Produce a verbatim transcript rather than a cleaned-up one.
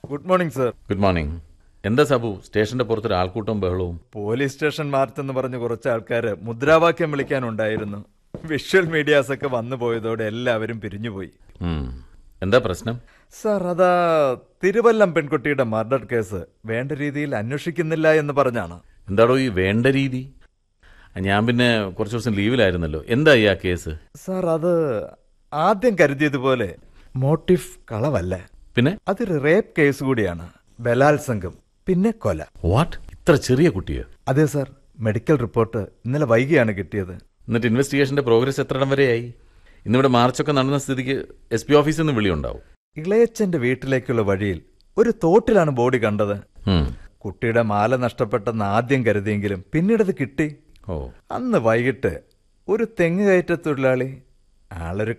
Good morning sir. Good morning. എന്താ സാബു, സ്റ്റേഷന്റെ പുറത്തൊരു ആൾക്കൂട്ടം ബഹളവും? പോലീസ് സ്റ്റേഷൻ മാർച്ചെന്ന് പറഞ്ഞ് കുറച്ച് ആൾക്കാർ മുദ്രാവാക്യം വിളിക്കാനുണ്ടായിരുന്നു. വിഷ്വൽ മീഡിയാസ് ഒക്കെ വന്നു പോയതോടെ എല്ലാവരും പിരിഞ്ഞുപോയി. ഉം. എന്താ പ്രശ്നം? സർ, അതാ തിരുവല്ലം പെൺകുട്ടിയുടെ മർഡർ കേസ് വേണ്ട രീതിയിൽ അന്വേഷിക്കുന്നില്ല എന്ന് പറഞ്ഞാണ്. എന്താടോ ഈ വേണ്ട രീതി? ഞാൻ പിന്നെ കുറച്ച് ദിവസം ലീവിലായിരുന്നല്ലോ. എന്തായി ആ കേസ്? സർ, അത് ആദ്യം കരുതിയതുപോലെ മോട്ടീവ് കളവല്ല. പിന്നെ അതൊരു റേപ്പ് കേസ് കൂടിയാണ്. ബലാത്സംഗം, പിന്നെ കൊല. വാട്ട്? ഇത്ര ചെറിയ കുട്ടിയോ? അതെ സർ, മെഡിക്കൽ റിപ്പോർട്ട് ഇന്നലെ വൈകിയാണ് കിട്ടിയത്. എന്നിട്ട് ഇൻവെസ്റ്റിഗേഷന്റെ പ്രോഗ്രസ് എത്രയിടം വരെയായി? ഇന്നിവിടെ മാർച്ചൊക്കെ നടന്ന സ്ഥിതിക്ക് എസ് പി ഓഫീസിൽ നിന്ന് വിളിയുണ്ടാവും. ഇളയച്ചന്റെ വീട്ടിലേക്കുള്ള വഴിയിൽ ഒരു തോട്ടിലാണ് ബോഡി കണ്ടത്. ഉം. കുട്ടിയുടെ മാല നഷ്ടപ്പെട്ടെന്ന് ആദ്യം കരുതിയെങ്കിലും പിന്നീടത് കിട്ടി. ഓ. അന്ന് വൈകിട്ട് ഒരു തെങ്ങ് കയറ്റ തൊഴിലാളി, ആളൊരു